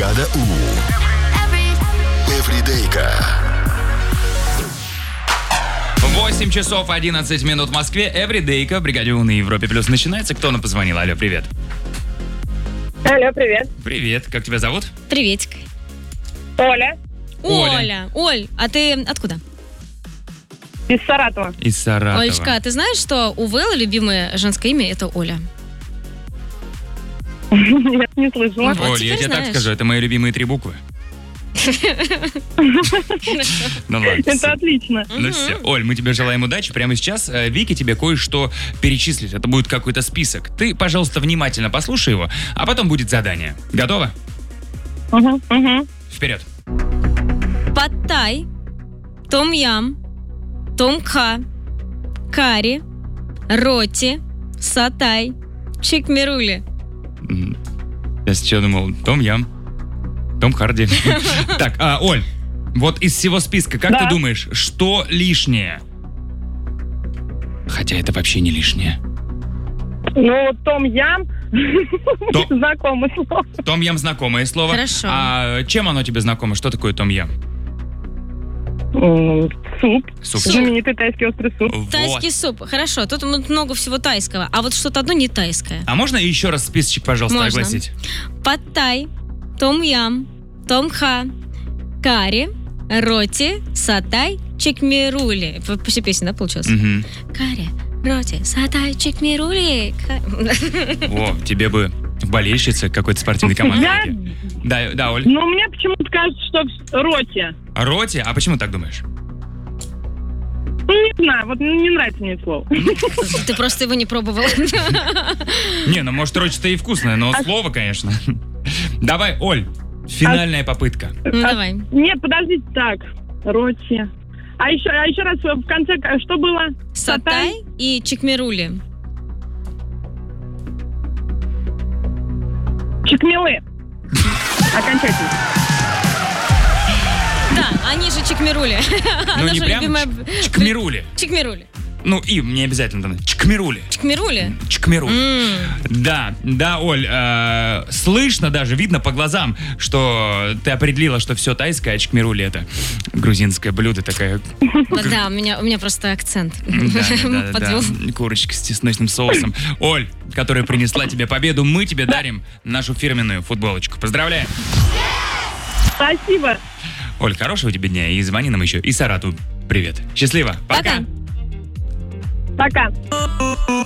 Бригада У. Эвридейка. 8 часов 11 минут в Москве. Эвридейка, Бригаде У на Европе Плюс начинается. Кто нам позвонил? Алло, привет. Алло, привет. Привет, как тебя зовут? Приветик. Оля. Оля. Оль, а ты откуда? Из Саратова. Из Саратова. Олечка, ты знаешь, что у Вэллы любимое женское имя — это Оля? Нет, не слышала. Вот. Оль, я теперь тебе так знаешь. скажу, это мои любимые 3 буквы. Ну ладно. Это отлично. Ну все, Оль, мы тебе желаем удачи. Прямо сейчас Вики тебе кое-что перечислит. Это будет какой-то список. Ты, пожалуйста, внимательно послушай его, а потом будет задание. Готова? Угу. Вперед. Пад-тай, том-ям, том-кха, карри, роти, сатай, чикмирули. Я сейчас думал, Том Ям, Том Харди. Так, Оль, вот из всего списка, как ты думаешь, что лишнее? Хотя это вообще не лишнее. Ну, том-ям. То- Знакомое слово. Том Ям знакомое слово. Хорошо. А чем оно тебе знакомо? Что такое Том Ям? Суп. Суп. Знаменитый тайский острый суп. Вот. Тайский суп. Хорошо, тут много всего тайского, а вот что-то одно не тайское. А можно еще раз списочек, пожалуйста, Можно. огласить? Пад-тай, том-ям, том-кха, карри, роти, сатай, чикмирули. Все песни, да, получилось? Мгм. Карри, роти, сатай, чикмирули. О, тебе бы болельщица какой-то спортивной команды. Я- Вики. Да, Оль. Но мне почему-то кажется, что роти. Роти? А почему так думаешь? Ну, не знаю, вот не нравится мне это слово. Ты просто его не пробовала. Не, ну может роти-то и вкусное, но слово, конечно. Давай, Оль, финальная попытка. Ну, давай. Нет, подождите, так. Роти. А еще раз в конце, что было? Сатай и чикмирули. Чикмилы. Окончательно. Да, они же чикмирули. Ну не Наша прям любимая... чкмирули. Чикмирули. Ну и не обязательно там. Чкмирули. Чикмирули? Чкмирули. Да, Оль, слышно даже, видно по глазам, что ты определила, что все тайское, а чкмирули это грузинское блюдо такая. Да, у меня просто акцент Да. подвел. Курочка с чесночным соусом. Оль, которая принесла тебе победу, мы тебе дарим нашу фирменную футболочку. Поздравляем. Спасибо. Оль, хорошего тебе дня и звони нам еще. И Сарату привет. Счастливо. Пока. Пока. Пока.